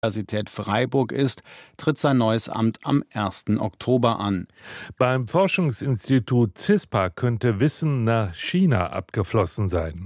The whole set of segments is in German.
Universität Freiburg ist, tritt sein neues Amt am 1. Oktober an. Beim Forschungsinstitut CISPA könnte Wissen nach China abgeflossen sein.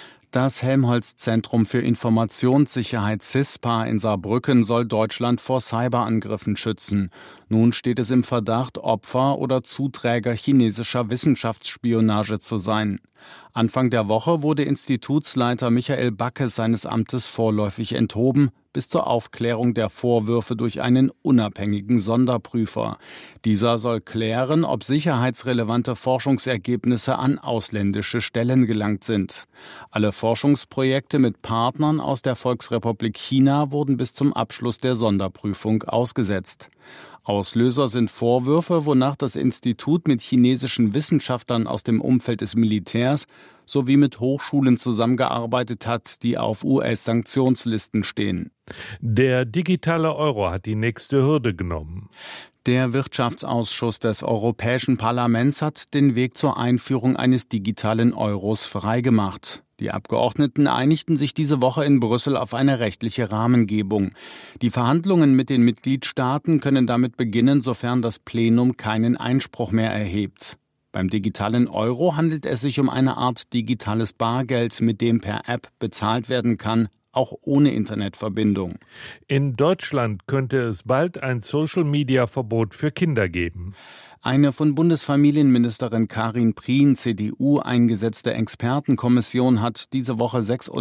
Das Helmholtz-Zentrum für Informationssicherheit CISPA in Saarbrücken soll Deutschland vor Cyberangriffen schützen. Nun steht es im Verdacht, Opfer oder Zuträger chinesischer Wissenschaftsspionage zu sein. Anfang der Woche wurde Institutsleiter Michael Backe seines Amtes vorläufig enthoben, bis zur Aufklärung der Vorwürfe durch einen unabhängigen Sonderprüfer. Dieser soll klären, ob sicherheitsrelevante Forschungsergebnisse an ausländische Stellen gelangt sind. Alle Forschungsprojekte mit Partnern aus der Volksrepublik China wurden bis zum Abschluss der Sonderprüfung ausgesetzt. Auslöser sind Vorwürfe, wonach das Institut mit chinesischen Wissenschaftlern aus dem Umfeld des Militärs sowie mit Hochschulen zusammengearbeitet hat, die auf US-Sanktionslisten stehen. Der digitale Euro hat die nächste Hürde genommen. Der Wirtschaftsausschuss des Europäischen Parlaments hat den Weg zur Einführung eines digitalen Euros freigemacht. Die Abgeordneten einigten sich diese Woche in Brüssel auf eine rechtliche Rahmengebung. Die Verhandlungen mit den Mitgliedstaaten können damit beginnen, sofern das Plenum keinen Einspruch mehr erhebt. Beim digitalen Euro handelt es sich um eine Art digitales Bargeld, mit dem per App bezahlt werden kann, auch ohne Internetverbindung. In Deutschland könnte es bald ein Social-Media-Verbot für Kinder geben. Eine von Bundesfamilienministerin Karin Prien, CDU, eingesetzte Expertenkommission hat diese Woche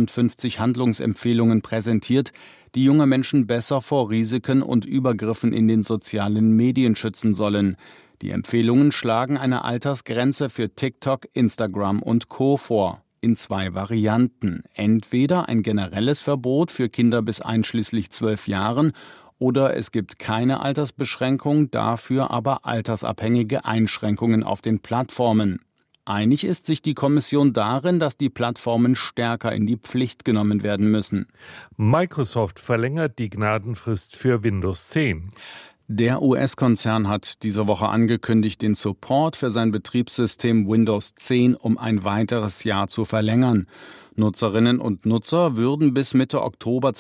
56 Handlungsempfehlungen präsentiert, die junge Menschen besser vor Risiken und Übergriffen in den sozialen Medien schützen sollen. Die Empfehlungen schlagen eine Altersgrenze für TikTok, Instagram und Co. vor. In 2 Varianten. Entweder ein generelles Verbot für Kinder bis einschließlich 12 Jahren oder es gibt keine Altersbeschränkung, dafür aber altersabhängige Einschränkungen auf den Plattformen. Einig ist sich die Kommission darin, dass die Plattformen stärker in die Pflicht genommen werden müssen. Microsoft verlängert die Gnadenfrist für Windows 10. Der US-Konzern hat diese Woche angekündigt, den Support für sein Betriebssystem Windows 10 um ein weiteres Jahr zu verlängern. Nutzerinnen und Nutzer würden bis Mitte Oktober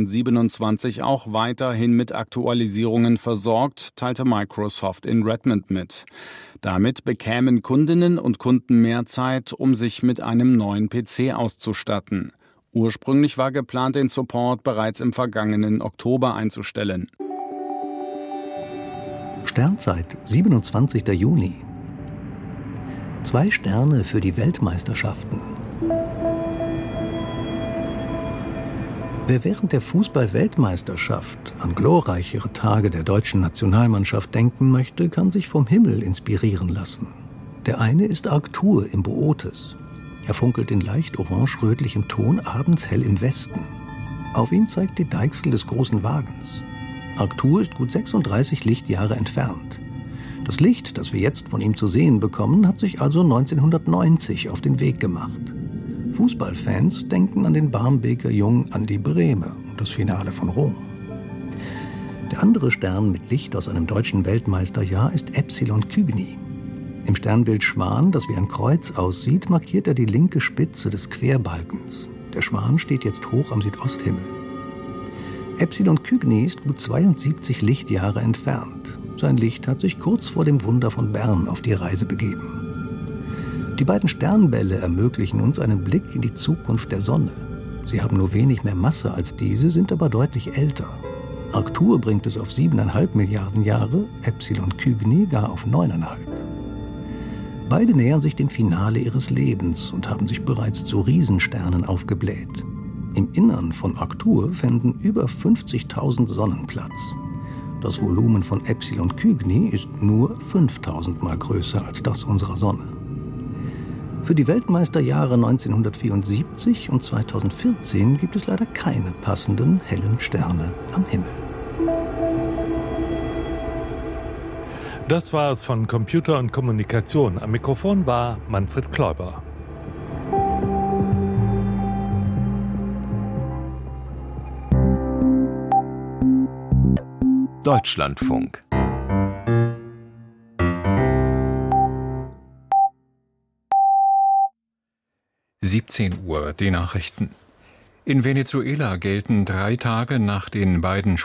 2027 auch weiterhin mit Aktualisierungen versorgt, teilte Microsoft in Redmond mit. Damit bekämen Kundinnen und Kunden mehr Zeit, um sich mit einem neuen PC auszustatten. Ursprünglich war geplant, den Support bereits im vergangenen Oktober einzustellen. Sternzeit, 27. Juni. 2 Sterne für die Weltmeisterschaften. Wer während der Fußball-Weltmeisterschaft an glorreichere Tage der deutschen Nationalmannschaft denken möchte, kann sich vom Himmel inspirieren lassen. Der eine ist Arctur im Bootes. Er funkelt in leicht orange-rötlichem Ton abends hell im Westen. Auf ihn zeigt die Deichsel des großen Wagens. Arctur ist gut 36 Lichtjahre entfernt. Das Licht, das wir jetzt von ihm zu sehen bekommen, hat sich also 1990 auf den Weg gemacht. Fußballfans denken an den Barmbeker Jung Andi Brehme und das Finale von Rom. Der andere Stern mit Licht aus einem deutschen Weltmeisterjahr ist Epsilon Cygni. Im Sternbild Schwan, das wie ein Kreuz aussieht, markiert er die linke Spitze des Querbalkens. Der Schwan steht jetzt hoch am Südosthimmel. Epsilon Cygni ist gut 72 Lichtjahre entfernt. Sein Licht hat sich kurz vor dem Wunder von Bern auf die Reise begeben. Die beiden Sternbälle ermöglichen uns einen Blick in die Zukunft der Sonne. Sie haben nur wenig mehr Masse als diese, sind aber deutlich älter. Arctur bringt es auf 7,5 Milliarden Jahre, Epsilon Cygni gar auf 9,5. Beide nähern sich dem Finale ihres Lebens und haben sich bereits zu Riesensternen aufgebläht. Im Innern von Arctur fänden über 50.000 Sonnen Platz. Das Volumen von Epsilon Cygni ist nur 5.000 Mal größer als das unserer Sonne. Für die Weltmeisterjahre 1974 und 2014 gibt es leider keine passenden hellen Sterne am Himmel. Das war es von Computer und Kommunikation. Am Mikrofon war Manfred Kläuber. Deutschlandfunk. (17 Uhr), die Nachrichten. In Venezuela gelten 3 Tage nach den beiden